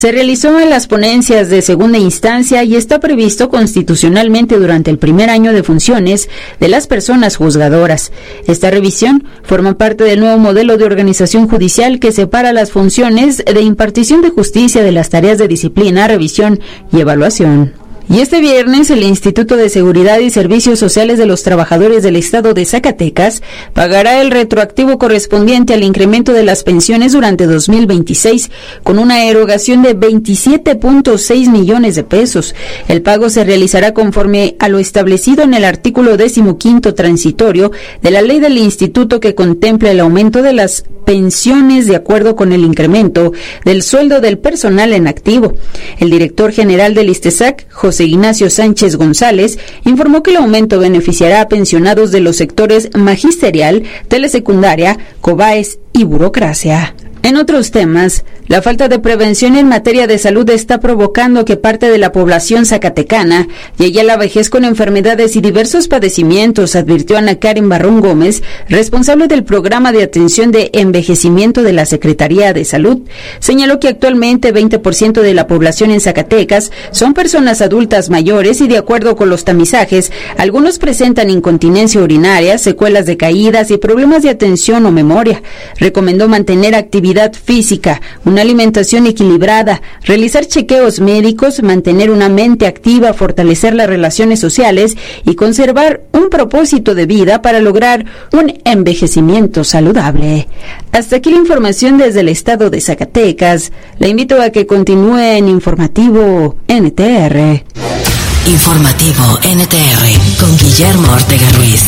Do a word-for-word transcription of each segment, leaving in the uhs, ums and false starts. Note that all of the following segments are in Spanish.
Se realizó en las ponencias de segunda instancia y está previsto constitucionalmente durante el primer año de funciones de las personas juzgadoras. Esta revisión forma parte del nuevo modelo de organización judicial que separa las funciones de impartición de justicia de las tareas de disciplina, revisión y evaluación. Y este viernes el Instituto de Seguridad y Servicios Sociales de los Trabajadores del Estado de Zacatecas pagará el retroactivo correspondiente al incremento de las pensiones durante dos mil veintiséis con una erogación de veintisiete punto seis millones de pesos. El pago se realizará conforme a lo establecido en el artículo decimoquinto transitorio de la ley del instituto, que contempla el aumento de las pensiones de acuerdo con el incremento del sueldo del personal en activo. El director general del ISTESAC, José Ignacio Sánchez González, informó que el aumento beneficiará a pensionados de los sectores magisterial, telesecundaria, COBAES y burocracia. En otros temas, la falta de prevención en materia de salud está provocando que parte de la población zacatecana llegue a la vejez con enfermedades y diversos padecimientos, advirtió Ana Karen Barrón Gómez, responsable del programa de atención de envejecimiento de la Secretaría de Salud. Señaló que actualmente veinte por ciento de la población en Zacatecas son personas adultas mayores y, de acuerdo con los tamizajes, algunos presentan incontinencia urinaria, secuelas de caídas y problemas de atención o memoria. Recomendó mantener actividad física, una alimentación equilibrada, realizar chequeos médicos, mantener una mente activa, fortalecer las relaciones sociales y conservar un propósito de vida para lograr un envejecimiento saludable. Hasta aquí la información desde el estado de Zacatecas. La invito a que continúe en Informativo N T R. Informativo N T R con Guillermo Ortega Ruiz.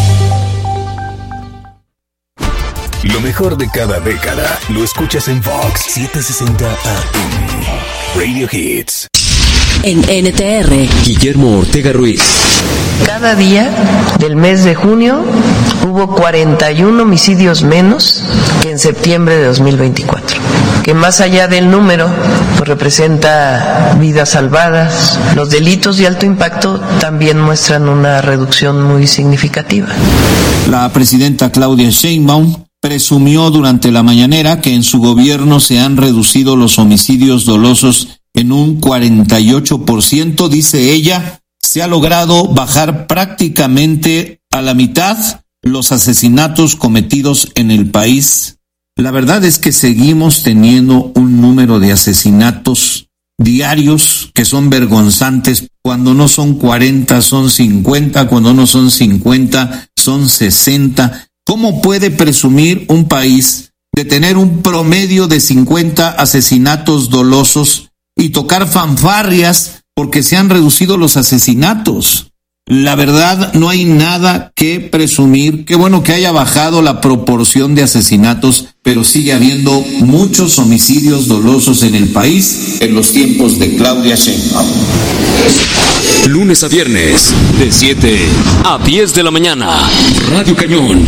Lo mejor de cada década lo escuchas en Vox setecientos sesenta A M. Radio Hits. En N T R, Guillermo Ortega Ruiz. Cada día del mes de junio hubo cuarenta y uno homicidios menos que en septiembre de dos mil veinticuatro, que más allá del número, pues representa vidas salvadas. Los delitos de alto impacto también muestran una reducción muy significativa. La presidenta Claudia Sheinbaum presumió durante la mañanera que en su gobierno se han reducido los homicidios dolosos en un cuarenta y ocho por ciento. Dice ella, se ha logrado bajar prácticamente a la mitad los asesinatos cometidos en el país. La verdad es que seguimos teniendo un número de asesinatos diarios que son vergonzantes. Cuando no son cuarenta, son cincuenta, cuando no son cincuenta, son sesenta. ¿Cómo puede presumir un país de tener un promedio de cincuenta asesinatos dolosos y tocar fanfarrias porque se han reducido los asesinatos? La verdad, no hay nada que presumir. Qué bueno que haya bajado la proporción de asesinatos, pero sigue habiendo muchos homicidios dolosos en el país en los tiempos de Claudia Sheinbaum. Lunes a viernes, de siete a diez de la mañana. Radio Cañón.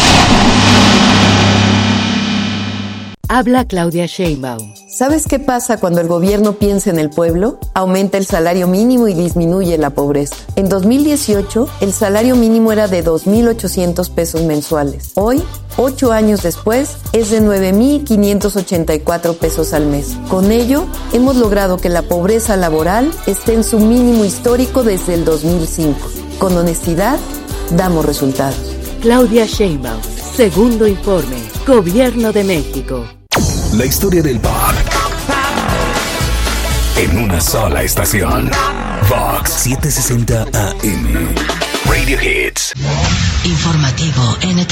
Habla Claudia Sheinbaum. ¿Sabes qué pasa cuando el gobierno piensa en el pueblo? Aumenta el salario mínimo y disminuye la pobreza. En dos mil dieciocho, el salario mínimo era de dos mil ochocientos pesos mensuales. Hoy, ocho años después, es de nueve mil quinientos ochenta y cuatro pesos al mes. Con ello, hemos logrado que la pobreza laboral esté en su mínimo histórico desde el dos mil cinco. Con honestidad, damos resultados. Claudia Sheinbaum, segundo informe, Gobierno de México. La historia del pop en una sola estación. Vox setecientos sesenta A M. Radio Hits. Informativo N T